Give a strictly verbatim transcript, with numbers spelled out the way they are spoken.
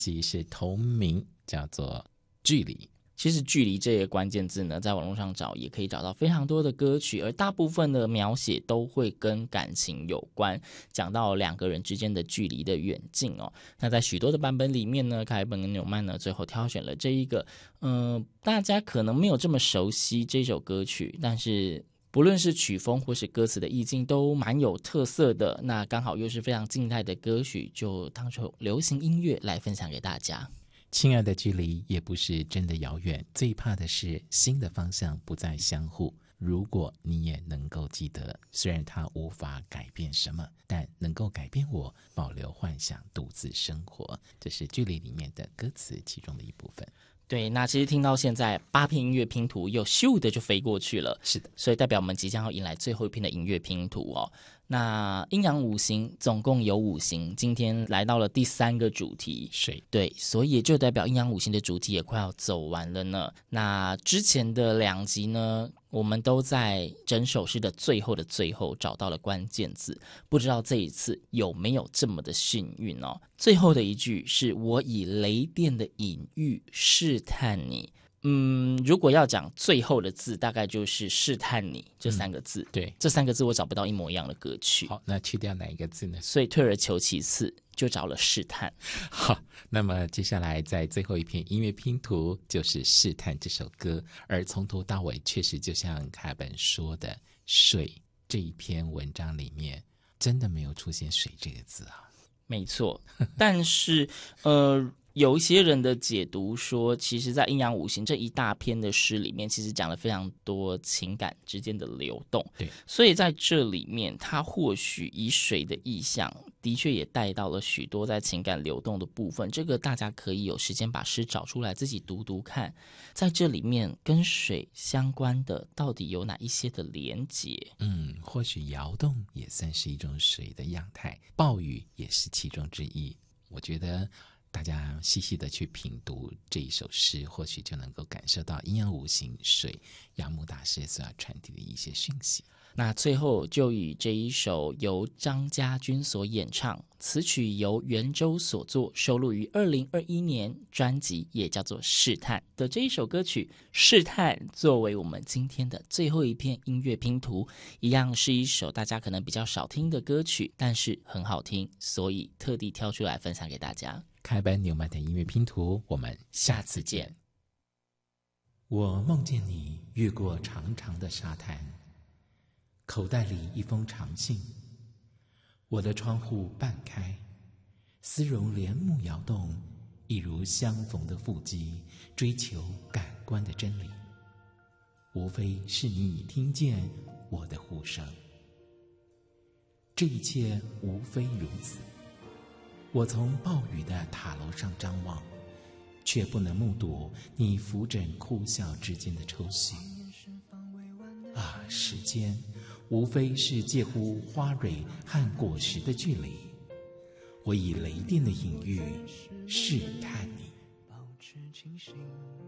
辑是同名，叫做距离。 其实距离这个关键字呢，在网络上找也可以找到非常多的歌曲，而大部分的描写都会跟感情有关，讲到两个人之间的距离的远近哦。那在许多的版本里面呢，凯本跟纽曼呢最后挑选了这一个，嗯、呃，大家可能没有这么熟悉这首歌曲，但是不论是曲风或是歌词的意境都蛮有特色的，那刚好又是非常静态的歌曲，就当成流行音乐来分享给大家。 亲爱的，距离也不是真的遥远，最怕的是心的方向不再相互。如果你也能够记得，虽然它无法改变什么，但能够改变我保留幻想，独自生活。这是距离里面的歌词其中的一部分。 对，那其实听到现在八片音乐拼图又咻的就飞过去了， 是的， 所以代表我们即将要迎来最后一篇的音乐拼图哦。那阴阳五行总共有五行，今天来到了第三个主题水， 对，所以也就代表阴阳五行的主题也快要走完了呢。那之前的两集呢，我们都在整首诗的最后的最后找到了关键字，不知道这一次有没有这么的幸运哦。最后的一句是我以雷电的隐喻试探你。嗯，如果要讲最后的字，大概就是试探你这三个字、 嗯、对， 这三个字我找不到一模一样的歌曲。 好，那去掉哪一个字呢？ 所以退而求其次就找了试探。 好，那么接下来在最后一篇音乐拼图就是试探这首歌，而从头到尾确实就像凯本说的，水这一篇文章里面真的没有出现水这个字啊。 没错，但是呃有一些人的解读说，其实在阴阳五行这一大篇的诗里面，其实讲了非常多情感之间的流动。 对， 所以在这里面，它或许以水的意象，的确也带到了许多在情感流动的部分。这个大家可以有时间把诗找出来自己读读看，在这里面跟水相关的到底有哪一些的连结？ 嗯，或许摇动也算是一种水的样态，暴雨也是其中之一。我觉得大家细细的去品读这一首诗，或许就能够感受到阴阳五行水杨牧大师所要传递的一些讯息。 那最后就以这一首由张家军所演唱，词曲由袁周所作，收录于二零二一年专辑也叫做《试探》的这一首歌曲《试探》作为我们今天的最后一片音乐拼图，一样是一首大家可能比较少听的歌曲，但是很好听，所以特地挑出来分享给大家。 开班纽曼的音乐拼图，我们下次见。我梦见你越过长长的沙滩，口袋里一封长信，我的窗户半开，丝绒帘幕摇动，一如相逢的腹肌，追求感官的真理，无非是你已听见我的呼声。这一切无非如此。我从暴雨的塔楼上张望，却不能目睹你扶枕哭笑之间的抽搐。啊，时间无非是介乎花蕊和果实的距离，我以雷电的隐喻试探你。保持清醒